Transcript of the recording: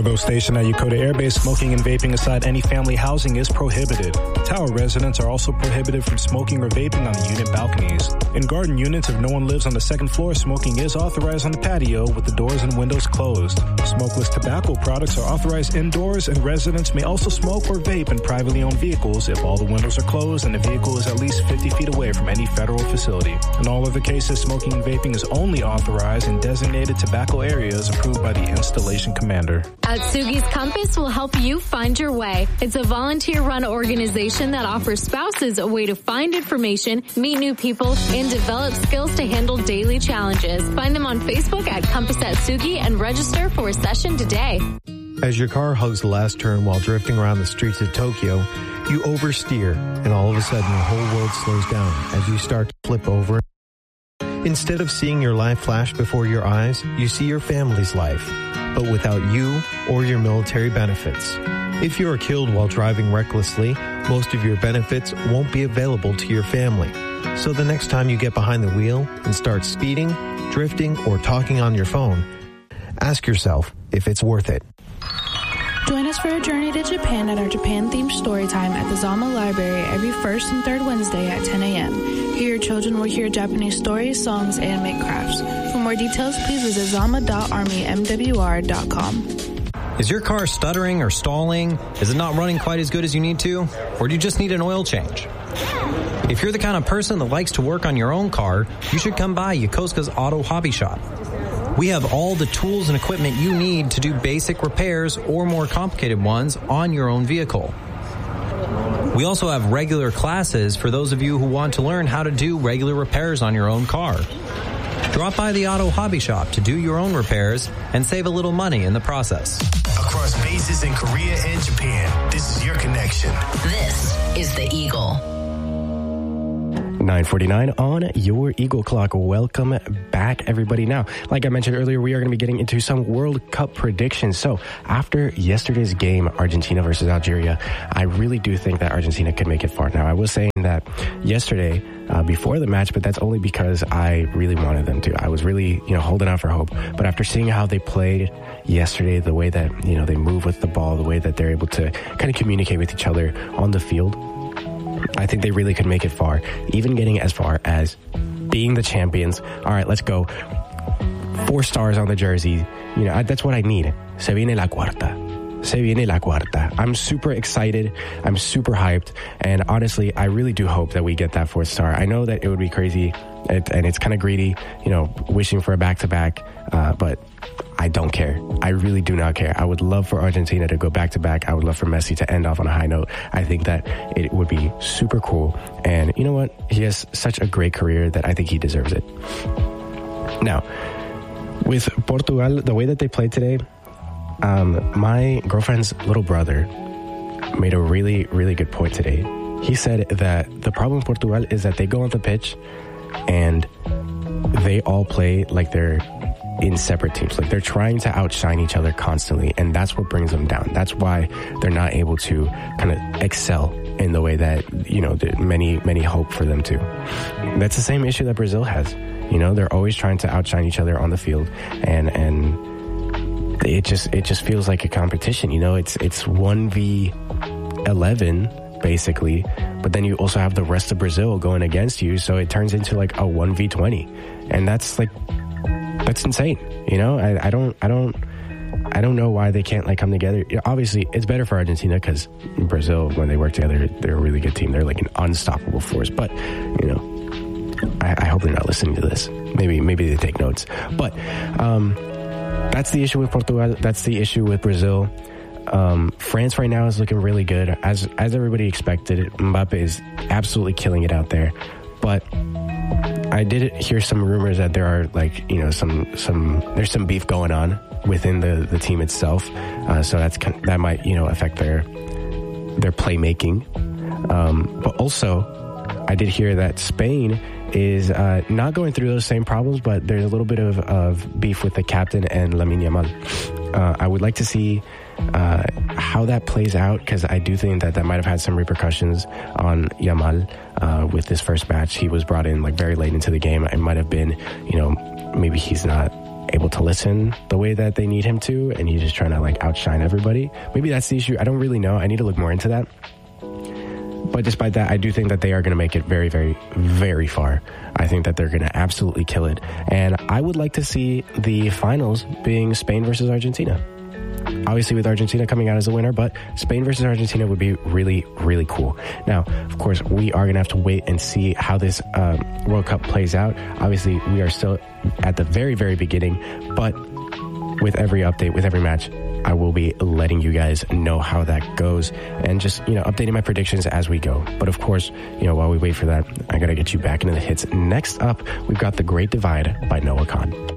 For those stationed at Yokota Air Base, smoking and vaping inside any family housing is prohibited. Tower residents are also prohibited from smoking or vaping on the unit balconies. In garden units, if no one lives on the second floor, smoking is authorized on the patio with the doors and windows closed. Smokeless tobacco products are authorized indoors, and residents may also smoke or vape in privately owned vehicles if all the windows are closed and the vehicle is at least 50 feet away from any federal facility. In all other cases, smoking and vaping is only authorized in designated tobacco areas approved by the installation commander. Atsugi's Compass will help you find your way. It's a volunteer-run organization that offers spouses a way to find information, meet new people, and develop skills to handle daily challenges. Find them on Facebook at Compass Atsugi and register for a session today. As your car hugs the last turn while drifting around the streets of Tokyo, you oversteer, and all of a sudden your whole world slows down as you start to flip over. Instead of seeing your life flash before your eyes, you see your family's life, but without you or your military benefits. If you are killed while driving recklessly, most of your benefits won't be available to your family. So the next time you get behind the wheel and start speeding, drifting, or talking on your phone, ask yourself if it's worth it. Join us for a journey to Japan at our Japan-themed story time at the Zama Library every first and third Wednesday at 10 a.m. Here your children will hear Japanese stories, songs, and make crafts. For more details, please visit zama.armymwr.com. Is your car stuttering or stalling? Is it not running quite as good as you need to? Or do you just need an oil change? If you're the kind of person that likes to work on your own car, you should come by Yokosuka's Auto Hobby Shop. We have all the tools and equipment you need to do basic repairs or more complicated ones on your own vehicle. We also have regular classes for those of you who want to learn how to do regular repairs on your own car. Drop by the Auto Hobby Shop to do your own repairs and save a little money in the process. Across bases in Korea and Japan, this is your connection. This is the Eagle. 9:49 on your Eagle Clock. Welcome back, everybody. Now, like I mentioned earlier, we are going to be getting into some World Cup predictions. So after yesterday's game, Argentina versus Algeria, I really do think that Argentina could make it far. Now, I was saying that yesterday before the match, but that's only because I really wanted them to. I was really, holding out for hope. But after seeing how they played yesterday, the way that, they move with the ball, the way that they're able to kind of communicate with each other on the field, I think they really could make it far, even getting as far as being the champions. All right, let's go. 4 stars on the jersey. That's what I need. Se viene la cuarta. Se viene la cuarta. I'm super excited. I'm super hyped. And honestly, I really do hope that we get that 4th star. I know that it would be crazy and it's kind of greedy, wishing for a back-to-back. But I don't care. I really do not care. I would love for Argentina to go back-to-back. I would love for Messi to end off on a high note. I think that it would be super cool. And you know what? He has such a great career that I think he deserves it. Now, with Portugal, the way that they played today, my girlfriend's little brother made a really, really good point today. He said that the problem with Portugal is that they go on the pitch and they all play like they're in separate teams. Like they're trying to outshine each other constantly, and that's what brings them down. That's why they're not able to kind of excel in the way that, many hope for them to. That's the same issue that Brazil has. They're always trying to outshine each other on the field, and it just feels like a competition. It's 1v11 basically, but then you also have the rest of Brazil going against you, so it turns into like a 1v20, and that's insane. I don't know why they can't come together. Obviously, it's better for Argentina because Brazil, when they work together, they're a really good team. They're like an unstoppable force. But I hope they're not listening to this. Maybe they take notes. But that's the issue with Portugal. That's the issue with Brazil. France right now is looking really good, as everybody expected. Mbappe is absolutely killing it out there. But I did hear some rumors that there are there's some beef going on within the team itself. So that might affect their playmaking. But also, I did hear that Spain is not going through those same problems, but there's a little bit of beef with the captain and Lamine Yamal. I would like to see how that plays out, because I do think that might have had some repercussions on Yamal with this first match. He was brought in very late into the game. It might have been, maybe he's not able to listen the way that they need him to, and he's just trying to like outshine everybody. Maybe that's the issue. I don't really know. I need to look more into that. But despite that, I do think that they are going to make it very, very, very far. I think that they're going to absolutely kill it. And I would like to see the finals being Spain versus Argentina. Obviously with Argentina coming out as a winner, but Spain versus Argentina would be really, really cool. Now, of course, we are going to have to wait and see how this World Cup plays out. Obviously, we are still at the very, very beginning, but with every update, with every match, I will be letting you guys know how that goes and just, updating my predictions as we go. But of course, while we wait for that, I got to get you back into the hits. Next up, we've got The Great Divide by Noah Kahan.